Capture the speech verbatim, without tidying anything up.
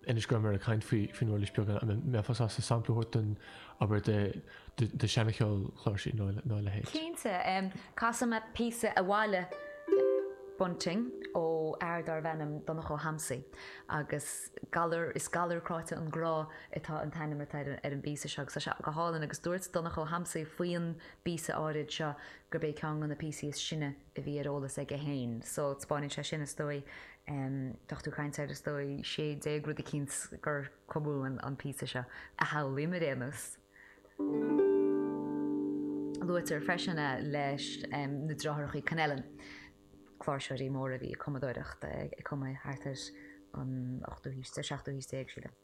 inis gramar a caiint fin bhil beag an mé fas as sampleúirtain aber de de seanachil chláirsí náile héit. Cínta Casam a písa a bháile bunting ó airdar bhenim donna go hamsaí agus galar is galar cráite an grá atá an tainimimeid ar an bísa seach sa go hálan agus dúirt donna go hamsaí faoin bísa áid seo gur bé cean an na písa is sinne a bhí arolalas ag a héin. So Spáin se sinna stoi Dochtú caiinteir stoi sé dé grúd a cíns gur comú an písa se a helí mar réanus. Luitar freisinna leis na drothrachaí Canellan. Chláirseoirí mór a bhí commodóireacht ag cumma háartar an ochtú híste seachtú híste ag síle.